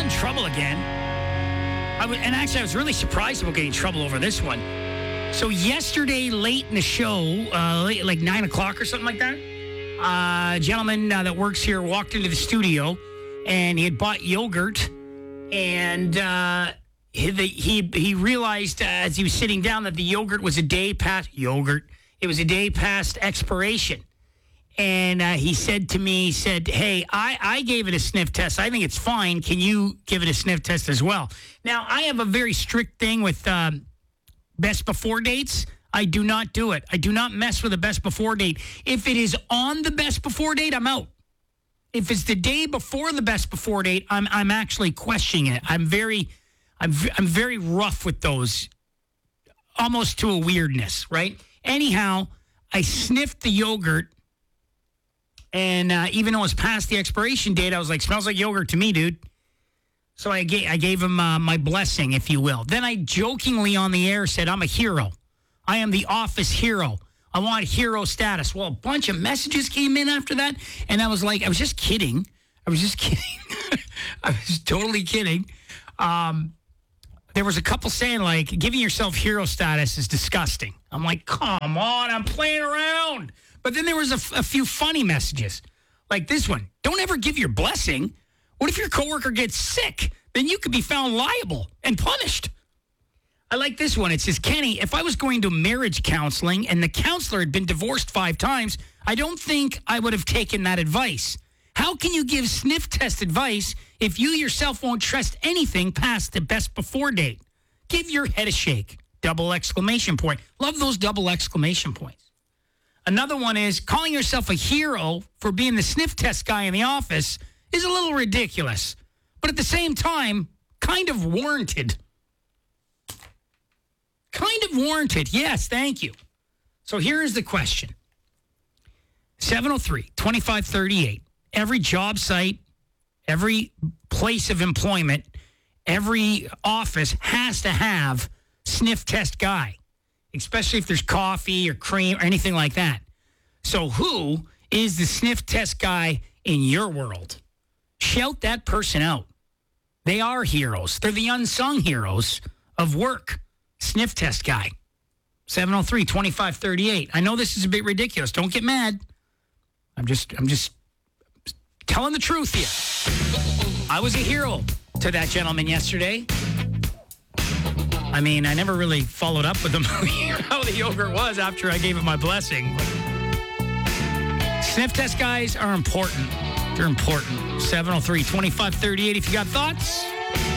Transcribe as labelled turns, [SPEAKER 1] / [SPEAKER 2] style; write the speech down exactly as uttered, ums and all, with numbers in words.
[SPEAKER 1] in trouble again. I w- and actually, I was really surprised about getting in trouble over this one. So yesterday, late in the show, uh, late, like nine o'clock or something like that, uh, a gentleman uh, that works here walked into the studio, and he had bought yogurt, and uh, he, the, he he realized uh, as he was sitting down that the yogurt was a day past yogurt. It was a day past expiration. And uh, he said to me, he said, hey, I, I gave it a sniff test. I think it's fine. Can you give it a sniff test as well? Now, I have a very strict thing with um, best before dates. I do not do it. I do not mess with a best before date. If it is on the best before date, I'm out. If it's the day before the best before date, I'm I'm actually questioning it. I'm very, I'm I'm very rough with those, almost to a weirdness, right? Anyhow, I sniffed the yogurt. And uh, even though it was past the expiration date, I was like, smells like yogurt to me, dude. So I gave, I gave him uh, my blessing, if you will. Then I jokingly on the air said, I'm a hero. I am the office hero. I want hero status. Well, a bunch of messages came in after that. And I was like, I was just kidding. I was just kidding. I was totally kidding. Um, there was a couple saying, like, giving yourself hero status is disgusting. I'm like, come on, I'm playing around. But then there was a, f- a few funny messages, like this one. Don't ever give your blessing. What if your coworker gets sick? Then you could be found liable and punished. I like this one. It says, Kenny, if I was going to marriage counseling and the counselor had been divorced five times, I don't think I would have taken that advice. How can you give sniff test advice if you yourself won't trust anything past the best before date? Give your head a shake. Double exclamation point. Love those double exclamation points. Another one is calling yourself a hero for being the sniff test guy in the office is a little ridiculous, but at the same time, kind of warranted. Kind of warranted. Yes, thank you. So here is the question. seven oh three, twenty-five thirty-eight. Every job site, every place of employment, every office has to have sniff test guy. Especially if there's coffee or cream or anything like that. So who is the sniff test guy in your world? Shout that person out. They are heroes. They're the unsung heroes of work. Sniff test guy. seven oh three, twenty-five thirty-eight. I know this is a bit ridiculous. Don't get mad. I'm just I'm just telling the truth here. I was a hero to that gentleman yesterday. I mean, I never really followed up with him how the yogurt was after I gave it my blessing. Sniff test guys are important. They're important. seven oh three, twenty-five thirty-eight. If you got thoughts,